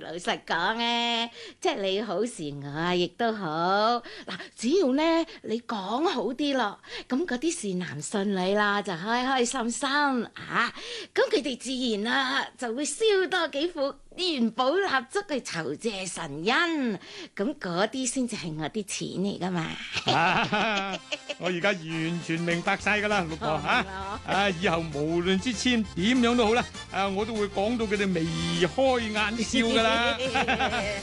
老實講咧，即係你好時我亦都好。嗱，只要咧你講好啲咯，咁嗰啲善男信女啦就開開心心啊，咁佢哋自然啊就會燒多幾副元寶蠟燭去酬謝神恩，咁嗰啲先至係我啲錢嚟噶嘛。 我而家完全明白晒噶啦，老婆吓。以後無論支簽點樣都好啦，我都會講到佢哋眉開眼笑噶啦。